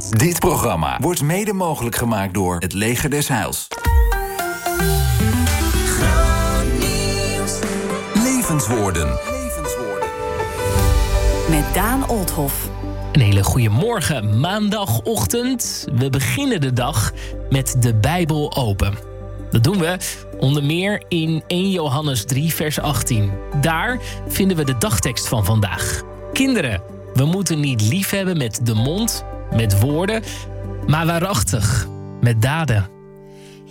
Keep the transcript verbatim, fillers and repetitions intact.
Dit programma wordt mede mogelijk gemaakt door het Leger des Heils. Levenswoorden. Levenswoorden. Met Daan Olthoff. Een hele goede morgen, maandagochtend. We beginnen de dag met de Bijbel open. Dat doen we onder meer in eerste Johannes drie, vers achttien. Daar vinden we de dagtekst van vandaag. Kinderen, we moeten niet lief hebben met de mond, met woorden, maar waarachtig, met daden.